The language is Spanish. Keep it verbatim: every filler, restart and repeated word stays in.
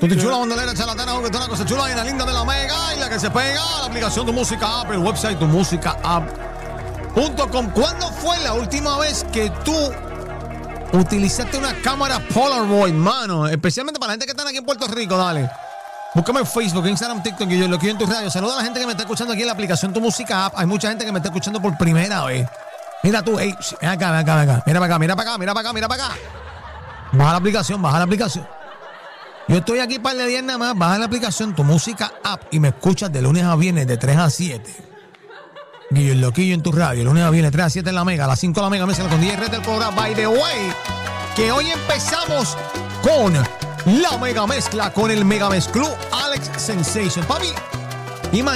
Tuti chula, bandolera, charlatana, que una cosa chula y una linda de la mega y la que se pega. La aplicación Tu Música App, el website tu música app punto com. ¿Cuándo fue la última vez que tú utilizaste una cámara Polaroid, mano? Especialmente para la gente que está aquí en Puerto Rico, dale. Búscame en Facebook, Instagram, TikTok, y yo lo quiero en tu radio. Saluda a la gente que me está escuchando aquí en la aplicación Tu Música App. Hay mucha gente que me está escuchando por primera vez. Mira tú, ey, ven acá, ven acá, ven acá. Mira para acá, mira para acá, mira para acá, mira para acá. Baja la aplicación, baja la aplicación. Yo estoy aquí para el día nada más. Baja la aplicación Tu Música App y me escuchas de lunes a viernes de tres a siete. Guillo el Loquillo en tu radio, lunes a viernes tres a siete en la Mega, a las cinco de la Mega, me con diez Red del programa. By the way, que hoy empezamos con la Mega Mezcla, con el Mega Mezclú Alex Sensation. Papi,